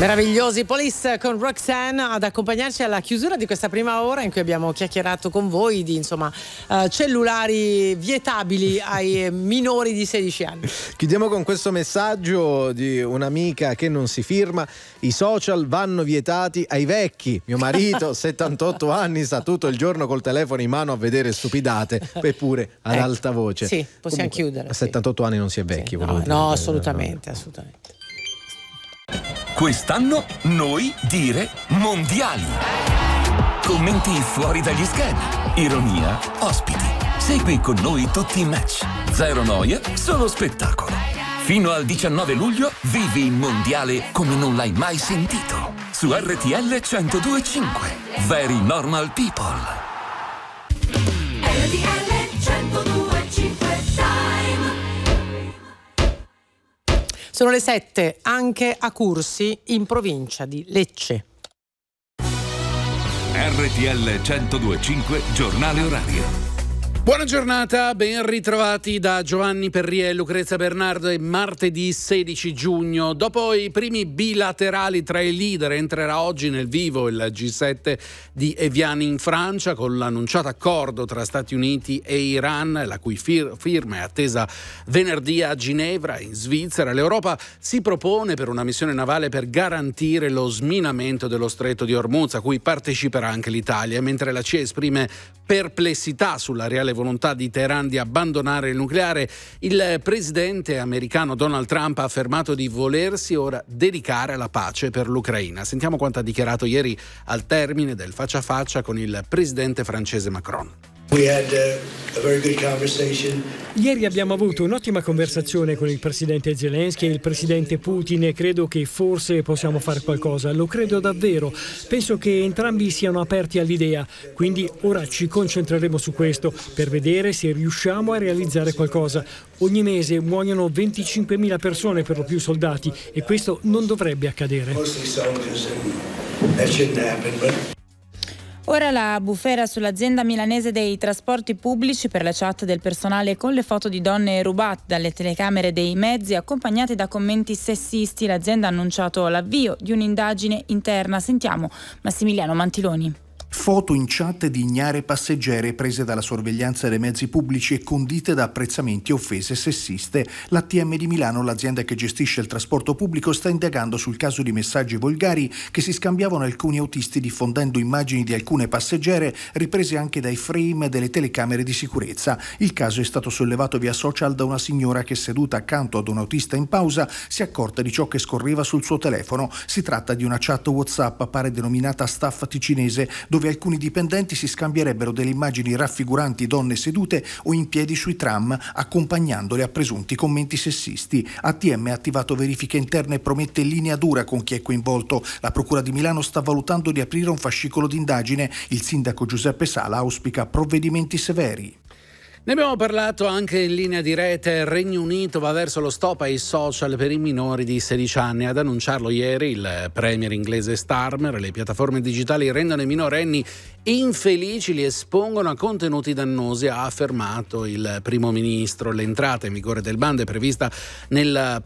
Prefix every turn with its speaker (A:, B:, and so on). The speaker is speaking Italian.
A: Meravigliosi Police con Roxanne ad accompagnarci alla chiusura di questa prima ora in cui abbiamo chiacchierato con voi di cellulari vietabili ai minori di 16 anni.
B: Chiudiamo con questo messaggio di un'amica che non si firma: i social vanno vietati ai vecchi. Mio marito 78 anni sta tutto il giorno col telefono in mano a vedere stupidate, eppure ad alta voce.
A: Sì, possiamo chiudere.
B: A 78 anni non si è vecchi.
A: Sì. No, assolutamente.
C: Quest'anno noi dire mondiali. Commenti fuori dagli schemi, ironia, ospiti. Segui con noi tutti i match. Zero noia, solo spettacolo. Fino al 19 luglio vivi il mondiale come non l'hai mai sentito. Su RTL 102.5. Very Normal People.
D: RTL 102.5 Time.
A: Sono le 7 anche a Cursi, in provincia di Lecce.
E: RTL 102.5 giornale orario.
F: Buona giornata, ben ritrovati da Giovanni Perrie e Lucrezia Bernardo. È martedì 16 giugno. Dopo i primi bilaterali tra i leader entrerà oggi nel vivo il G7 di Evian in Francia con l'annunciato accordo tra Stati Uniti e Iran, la cui firma è attesa venerdì a Ginevra in Svizzera. L'Europa si propone per una missione navale per garantire lo sminamento dello stretto di Hormuz, a cui parteciperà anche l'Italia, mentre la CIA esprime perplessità sulla reale volontà di Teheran di abbandonare il nucleare. Il presidente americano Donald Trump ha affermato di volersi ora dedicare alla pace per l'Ucraina. Sentiamo quanto ha dichiarato ieri al termine del faccia a faccia con il presidente francese Macron.
G: Ieri abbiamo avuto un'ottima conversazione con il presidente Zelensky e il presidente Putin e credo che forse possiamo fare qualcosa. Lo credo davvero. Penso che entrambi siano aperti all'idea. Quindi ora ci concentreremo su questo per vedere se riusciamo a realizzare qualcosa. Ogni mese muoiono 25.000 persone, per lo più soldati, e questo non dovrebbe accadere.
H: Ora la bufera sull'azienda milanese dei trasporti pubblici per la chat del personale con le foto di donne rubate dalle telecamere dei mezzi accompagnate da commenti sessisti. L'azienda ha annunciato l'avvio di un'indagine interna. Sentiamo Massimiliano Mantiloni.
I: Foto in chat di ignare passeggere prese dalla sorveglianza dei mezzi pubblici e condite da apprezzamenti e offese sessiste. L'ATM di Milano, l'azienda che gestisce il trasporto pubblico, sta indagando sul caso di messaggi volgari che si scambiavano alcuni autisti diffondendo immagini di alcune passeggere riprese anche dai frame delle telecamere di sicurezza. Il caso è stato sollevato via social da una signora che, seduta accanto ad un autista in pausa, si è accorta di ciò che scorreva sul suo telefono. Si tratta di una chat WhatsApp, pare denominata Staff Ticinese, dove alcuni dipendenti si scambierebbero delle immagini raffiguranti donne sedute o in piedi sui tram, accompagnandole a presunti commenti sessisti. ATM ha attivato verifiche interne e promette linea dura con chi è coinvolto. La Procura di Milano sta valutando di aprire un fascicolo d'indagine. Il sindaco Giuseppe Sala auspica provvedimenti severi.
F: Ne abbiamo parlato anche in linea di rete. Il Regno Unito va verso lo stop ai social per i minori di 16 anni. Ad annunciarlo ieri il premier inglese Starmer. Le piattaforme digitali rendono i minorenni infelici, li espongono a contenuti dannosi, ha affermato il primo ministro. L'entrata in vigore del bando è prevista nel